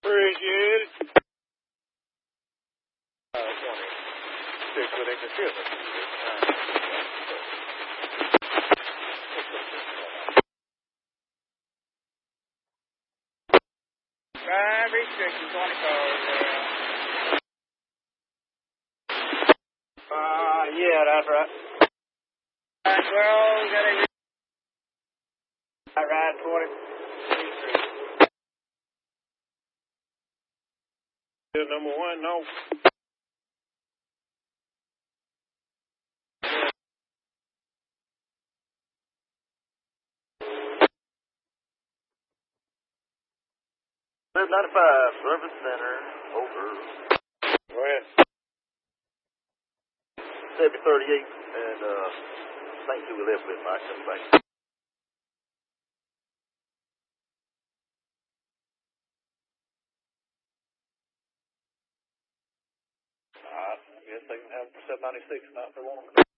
Appreciate it. 26 with interference. Restriction 24. Yeah, that's right. Well, got a ride 20. Number 1, no. Live 95, Service Center, over. Go ahead. 7038, and thank you, we left with Mike, come back. I guess they can have 796, not for long.